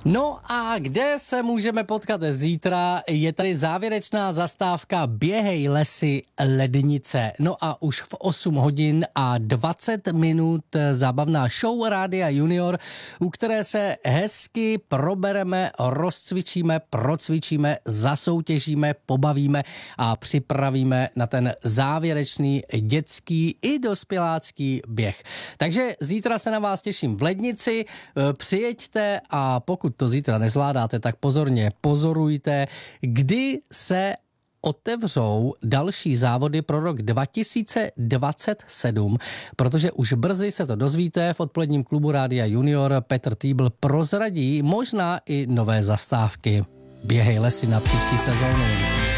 No a kde se můžeme potkat zítra? Je tady závěrečná zastávka Běhej lesy Lednice. No a už v 8 hodin a 20 minut zábavná show Rádia Junior, u které se hezky probereme, rozcvičíme, procvičíme, zasoutěžíme, pobavíme a připravíme na ten závěrečný dětský i dospělácký běh. Takže zítra se na vás těším v Lednici, přijeďte a pokud to zítra nezvládáte, tak pozorně pozorujte, kdy se otevřou další závody pro rok 2027, protože už brzy se to dozvíte v odpoledním klubu Rádia Junior. Petr Týbl prozradí možná i nové zastávky Běhej lesy na příští sezónu.